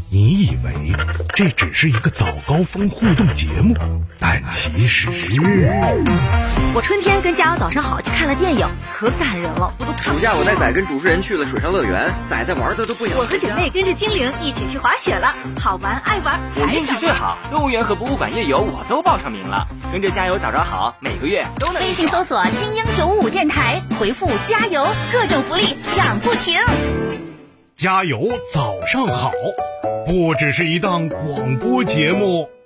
你以为这只是一个早高峰互动节目，但其实我春天跟加油早上好去看了电影，可感人了，我都看不。 暑假我带仔跟主持人去了水上乐园，仔玩的都不想。 我和姐妹跟着精灵一起去滑雪了，好玩爱玩。 我运气最好，动物园和博物馆夜游我都报上名了。跟着加油早好，每个月都能。 微信搜索精英955电台，回复加油，各种福利抢不停。 加油早上好，不只是一档广播节目。